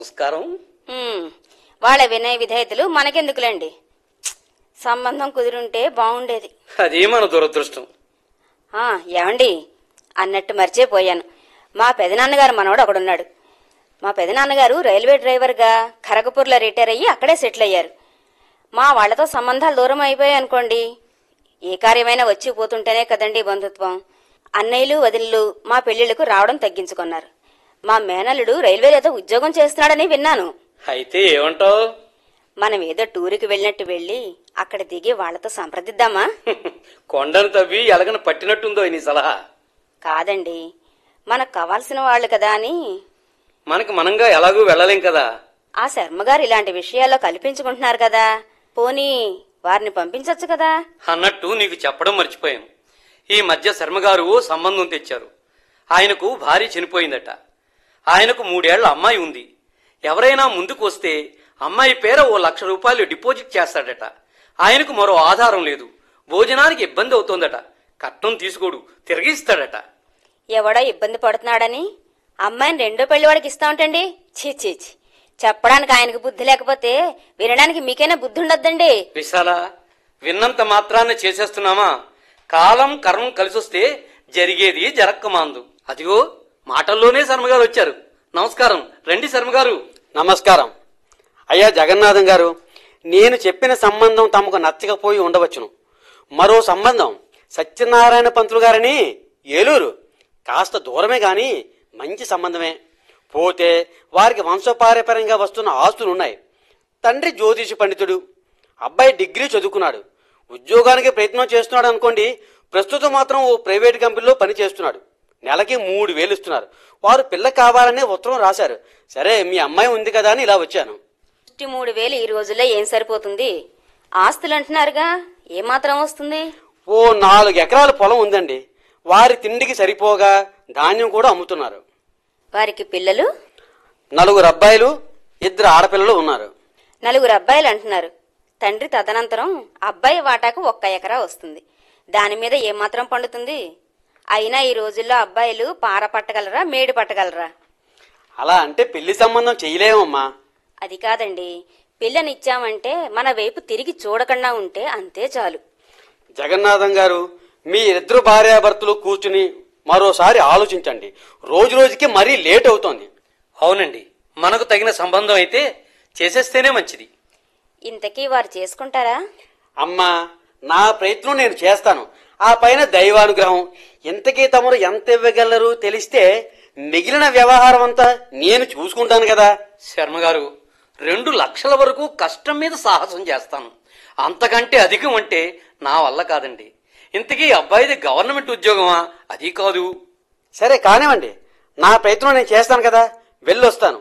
నమస్కారం. వాళ్ళ వినయ విధేయతలు మనకెందుకులేండి. సంబంధం కుదురుంటే బాగుండేది. అదే మన దురదృష్టం. ఏమండి, అన్నట్టు మర్చిపోయాను. మా పెదనాన్నగారు మనోడు ఒకడున్నాడు. మా పెదనాన్నగారు రైల్వే డ్రైవర్గా ఖరగపూర్లో రిటైర్ అయ్యి అక్కడే సెటిల్ అయ్యారు. మా వాళ్లతో సంబంధాలు దూరం అయిపోయాయి అనుకోండి. ఏ కార్యమైనా వచ్చి పోతుంటేనే కదండి బంధుత్వం. అన్నయ్యలు వదినలు మా పెళ్లిళ్లకు రావడం తగ్గించుకున్నారు. మా మేనల్లుడు రైల్వేలో ఉద్యోగం చేస్తున్నాడని విన్నాను. అయితే ఏమంటావు? మనం ఏదో టూరుకి వెళ్ళినట్టు వెళ్ళి అక్కడ దిగి వాళ్లతో సంప్రదిద్దామా? కొండను తవ్వి ఎలగను పట్టినట్టుందో నీ సలహా? కాదండి, మనకు కావాల్సిన వాళ్ళు కదా అని. మనకి మనంగా ఎలాగూ వెళ్ళలేం కదా. ఆ శర్మగారు ఇలాంటి విషయాల్లో కల్పించుకుంటున్నారు కదా, పోనీ వారిని పంపించొచ్చు కదా. అన్నట్టు నీకు చెప్పడం మర్చిపోయాను. ఈ మధ్య శర్మగారు సంబంధం తెచ్చారు. ఆయనకు భార్య చనిపోయిందట. ఆయనకు 3 ఏళ్ల అమ్మాయి ఉంది. ఎవరైనా ముందుకు వస్తే అమ్మాయి పేర ఓ ₹1,00,000 డిపాజిట్ చేస్తాడట. ఆయనకు మరో ఆధారం లేదు. భోజనానికి ఇబ్బంది అవుతోందట. కట్నం తీసుకోడు, తిరిగిస్తాడట. ఎవడో ఇబ్బంది పడుతున్నాడని అమ్మాయిని రెండో పెళ్లివాడికి ఇస్తా ఉంటండి. చీచీ, చెప్పడానికి ఆయనకు బుద్ధి లేకపోతే వినడానికి మీకైనా బుద్ధి ఉండొద్దండి. విశాల, విన్నంత మాత్రాన్ని చేసేస్తున్నామా? కాలం కర్మం కలిసొస్తే జరిగేది జరక్కమాందు. అదిగో మాటల్లోనే శర్మగారు వచ్చారు. నమస్కారం. రండి శర్మగారు. నమస్కారం. అయ్యా జగన్నాథం గారు, నేను చెప్పిన సంబంధం తమకు నచ్చకపోయి ఉండవచ్చును. మరో సంబంధం సత్యనారాయణ పంతులు గారని ఏలూరు, కాస్త దూరమే గాని మంచి సంబంధమే. పోతే వారికి వంశపారంపర్యంగా వస్తున్న ఆస్తులున్నాయి. తండ్రి జ్యోతిష పండితుడు, అబ్బాయి డిగ్రీ చదువుకున్నాడు, ఉద్యోగానికి ప్రయత్నం చేస్తున్నాడు అనుకోండి. ప్రస్తుతం మాత్రం ఓ ప్రైవేట్ కంపెనీలో పని చేస్తున్నాడు. నెలకి 3,000 ఇస్తున్నారు. వారు పిల్ల కావాలనే ఉత్తరం రాశారు. సరే, మీ అమ్మాయి ఉంది కదా అని ఇలా వచ్చాను. 3,000 ఈ రోజుల్లో ఏం సరిపోతుంది? ఆస్తులు అంటున్నారుగా, ఏమాత్రం వస్తుంది? ఓ 4 ఎకరాల పొలం ఉందండి. వారి తిండికి సరిపోగా ధాన్యం కూడా అమ్ముతున్నారు. వారికి పిల్లలు? 4 అబ్బాయిలు, 2 ఆడపిల్లలు ఉన్నారు. 4 అబ్బాయిలు అంటున్నారు. తండ్రి తదనంతరం అబ్బాయి వాటాకు 1 ఎకరా వస్తుంది. దాని మీద ఏమాత్రం పండుతుంది? అయినా ఈ రోజుల్లో అబ్బాయిలు పార పట్టగలరా, మేడి పట్టగలరా? అలా అంటే పెళ్లి సంబంధం చేయలేమమ్మా. అది కాదండి, పిల్లనిచ్చామంటే మన వైపు తిరిగి చూడకుండా ఉంటే అంతే చాలు. జగన్నాథం గారు, మీ 2 భార్యాభర్తలు కూర్చుని మరోసారి ఆలోచించండి. రోజు రోజుకి మరీ లేట్ అవుతోంది. అవునండి, మనకు తగిన సంబంధం అయితే చేసేస్తేనే మంచిది. ఇంతకీ వారు చేసుకుంటారా? అమ్మా, నా ప్రయత్నం నేను చేస్తాను. ఆ పైన దైవానుగ్రహం. ఇంతకీ తమరు ఎంత ఇవ్వగలరు తెలిస్తే మిగిలిన వ్యవహారం అంతా నేను చూసుకుంటాను కదా. శర్మగారు, 2 లక్షల వరకు కష్టం మీద సాహసం చేస్తాను. అంతకంటే అధికం అంటే నా వల్ల కాదండి. ఇంతకీ అబ్బాయిది గవర్నమెంట్ ఉద్యోగమా? అది కాదు. సరే కానివ్వండి, నా ప్రయత్నం నేను చేస్తాను కదా. వెళ్ళొస్తాను.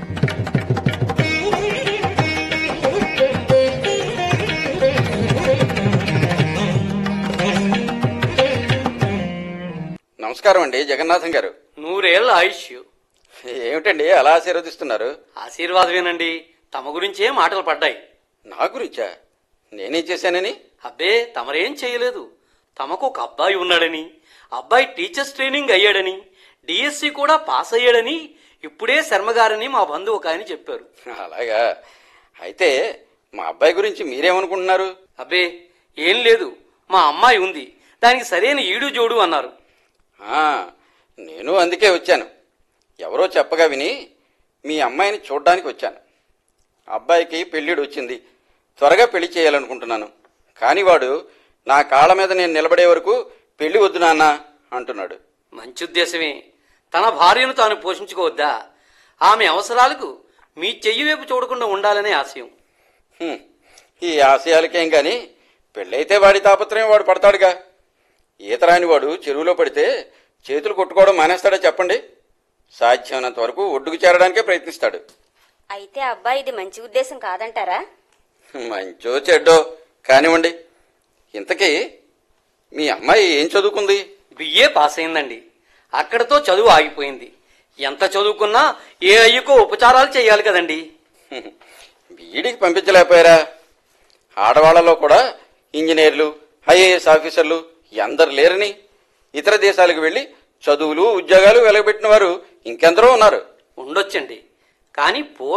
నమస్కారం అండి జగన్నాథం గారు. 100 ఏళ్ల ఆయుష్. ఏమిటండి అలా ఆశీర్వదిస్తున్నారు? ఆశీర్వాదమేనండి. తమ గురించే మాటలు పడ్డాయి. నా గురించా? నేనేం చేశానని? అబ్బే, తమరేం చేయలేదు. తమకు ఒక అబ్బాయి ఉన్నాడని, అబ్బాయి టీచర్స్ ట్రైనింగ్ అయ్యాడని, డిఎస్సి కూడా పాస్ అయ్యాడని ఇప్పుడే శర్మగారని మా బంధువు ఒక ఆయన చెప్పారు. అలాగా? అయితే మా అబ్బాయి గురించి మీరేమనుకుంటున్నారు? అబ్బే, ఏం లేదు. మా అమ్మాయి ఉంది, దానికి సరైన ఈడు జోడు అన్నారు. నేను అందుకే వచ్చాను. ఎవరో చెప్పగా విని మీ అమ్మాయిని చూడ్డానికి వచ్చాను. అబ్బాయికి పెళ్ళిడు వచ్చింది. త్వరగా పెళ్లి చేయాలనుకుంటున్నాను. కానీ వాడు నా కాళ్ళ మీద నేను నిలబడే వరకు పెళ్లి వద్దు నాన్న అంటున్నాడు. మంచి ఉద్దేశమే. తన భార్యను తాను పోషించుకోవద్దా? ఆమె అవసరాలకు మీ చెయ్యి వైపు చూడకుండా ఉండాలనే ఆశయం. ఈ ఆశయాలకేం గాని పెళ్ళైతే వాడి తాపత్రయం వాడు పడతాడుగా. ఈతరాని వాడు చెరువులో పడితే చేతులు కొట్టుకోవడం మానేస్తాడా చెప్పండి? సాధ్యమైనంత వరకు ఒడ్డుకు చేరడానికే ప్రయత్నిస్తాడు. అయితే అబ్బాయి ఇది మంచి ఉద్దేశం కాదంటారా? మంచో చెడ్డో కానివ్వండి. ఇంతకీ మీ అమ్మాయి ఏం చదువుకుంది? బిఏ పాస్ అయిందండి. అక్కడతో చదువు ఆగిపోయింది. ఎంత చదువుకున్నా ఏ అయ్యకో ఉపచారాలు చేయాలి కదండి. బీఈడికి పంపించలేకపోయారా? ఆడవాళ్లలో కూడా ఇంజనీర్లు, ఐఏఎస్ ఆఫీసర్లు ఎందరు లేరని? ఇతర దేశాలకు వెళ్లి చదువులు, ఉద్యోగాలు వెలగబెట్టిన వారు ఇంకెందరో ఉన్నారు. ఉండొచ్చండి. కానీ